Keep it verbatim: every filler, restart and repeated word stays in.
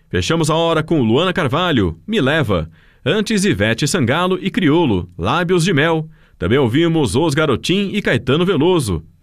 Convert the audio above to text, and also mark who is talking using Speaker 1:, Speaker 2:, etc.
Speaker 1: Fechamos a hora com Luana Carvalho, Me Leva. Antes, Ivete Sangalo e Criolo, Lábios de Mel. Também ouvimos Os Garotim e Caetano Veloso,